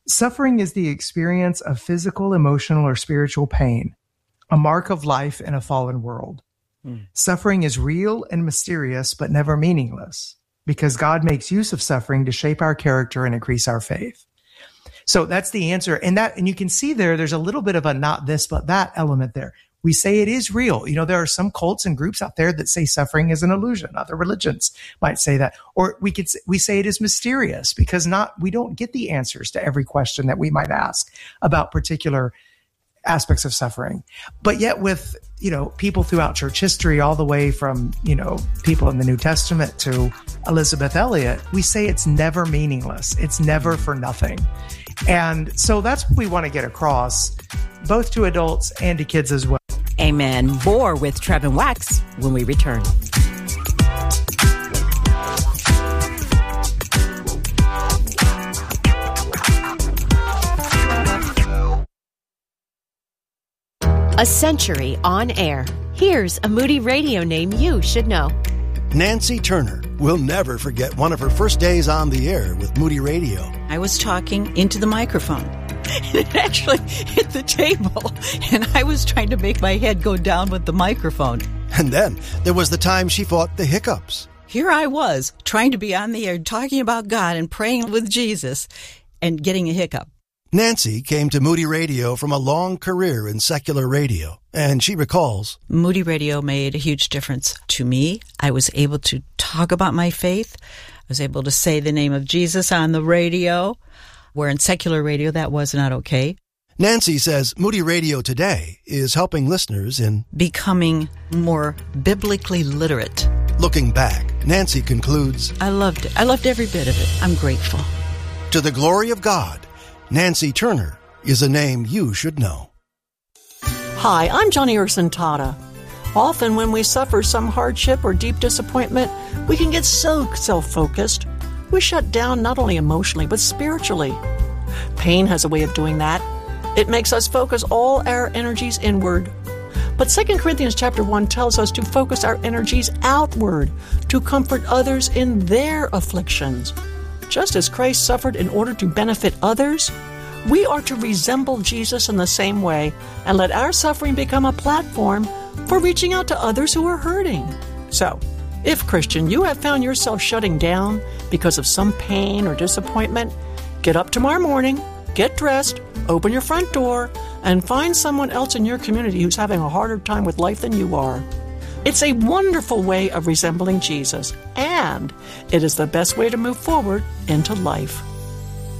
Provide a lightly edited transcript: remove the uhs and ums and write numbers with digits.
Suffering is the experience of physical, emotional, or spiritual pain, a mark of life in a fallen world. Suffering is real and mysterious, but never meaningless, because God makes use of suffering to shape our character and increase our faith. So that's the answer. And you can see there's a little bit of a not this, but that element there. We say it is real. There are some cults and groups out there that say suffering is an illusion. Other religions might say that. Or we say it is mysterious because we don't get the answers to every question that we might ask about particular aspects of suffering. But yet with, people throughout church history, all the way from, people in the New Testament to Elisabeth Elliot, we say it's never meaningless. It's never for nothing. And so that's what we want to get across, both to adults and to kids as well. Amen. More with Trevin Wax when we return. A century on air. Here's a Moody Radio name you should know. Nancy Turner will never forget one of her first days on the air with Moody Radio. I was talking into the microphone. It actually hit the table, and I was trying to make my head go down with the microphone. And then there was the time she fought the hiccups. Here I was, trying to be on the air, talking about God and praying with Jesus, and getting a hiccup. Nancy came to Moody Radio from a long career in secular radio, and she recalls, Moody Radio made a huge difference to me. I was able to talk about my faith. I was able to say the name of Jesus on the radio, where in secular radio that was not okay. Nancy says Moody Radio today is helping listeners in becoming more biblically literate. Looking back, Nancy concludes, I loved it. I loved every bit of it. I'm grateful. To the glory of God, Nancy Turner is a name you should know. Hi, I'm Johnny Erson Tata. Often when we suffer some hardship or deep disappointment, we can get so self-focused. We shut down not only emotionally, but spiritually. Pain has a way of doing that. It makes us focus all our energies inward. But 2 Corinthians chapter 1 tells us to focus our energies outward, to comfort others in their afflictions. Just as Christ suffered in order to benefit others, we are to resemble Jesus in the same way and let our suffering become a platform for reaching out to others who are hurting. So, if, Christian, you have found yourself shutting down because of some pain or disappointment, get up tomorrow morning, get dressed, open your front door, and find someone else in your community who's having a harder time with life than you are. It's a wonderful way of resembling Jesus, and it is the best way to move forward into life.